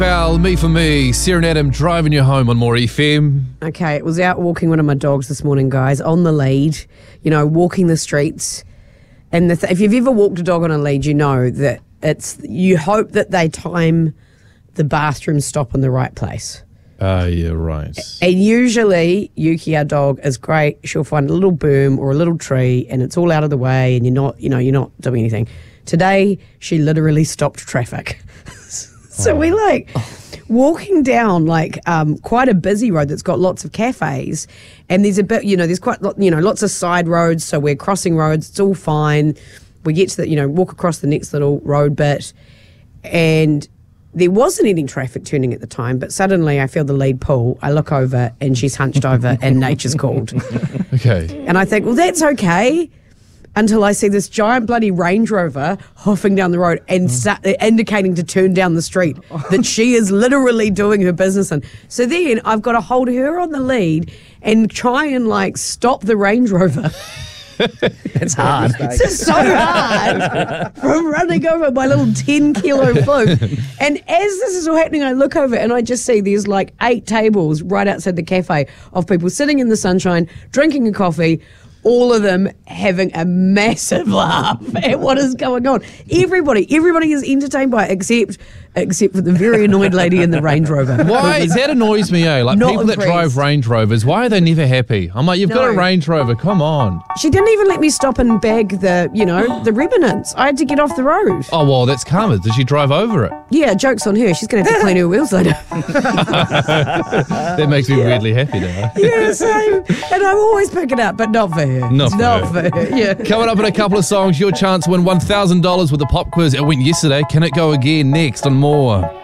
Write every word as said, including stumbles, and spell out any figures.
Bell, Me For Me, Sarah and Adam driving you home on More F M. Okay, it was out walking one of my dogs this morning, guys, on the lead, you know, walking the streets. And the th- if you've ever walked a dog on a lead, you know that it's, you hope that they time the bathroom stop in the right place. Ah, uh, yeah, right. And usually, Yuki, our dog, is great. She'll find a little boom or a little tree and it's all out of the way and you're not, you know, you're not doing anything. Today, she literally stopped traffic. So oh. we like walking down like um, quite a busy road that's got lots of cafes, and there's a bit, you know, there's quite, you know, lots of side roads. So we're crossing roads. It's all fine. We get to the, you know, walk across the next little road bit, and there wasn't any traffic turning at the time. But suddenly I feel the lead pull. I look over and she's hunched over, and nature's called. Okay. And I think, well, that's okay. Until I see this giant bloody Range Rover hoofing down the road and start, indicating to turn down the street that she is literally doing her business in. So then I've got to hold her on the lead and try and like stop the Range Rover. It's hard. It's just so hard from running over my little ten kilo Fluke. And as this is all happening, I look over and I just see there's like eight tables right outside the cafe of people sitting in the sunshine, drinking a coffee, all of them having a massive laugh at what is going on. Everybody, everybody is entertained by it, except except for the very annoyed lady in the Range Rover. Why? That annoys me, eh? Like, Not people that impressed. drive Range Rovers, why are they never happy? I'm like, you've No. got a Range Rover, come on. She didn't even let me stop and bag the, you know, the remnants. I had to get off the road. Oh, well, that's karma. Did she drive over it? Yeah, joke's on her. She's going to have to clean her wheels later. That makes me weirdly happy now. Yeah, same. And I always pick it up, but not for her. Not for not her. for her. Yeah. Coming up in a couple of songs, your chance to win one thousand dollars with the pop quiz. It went yesterday. Can it go again? Next on More.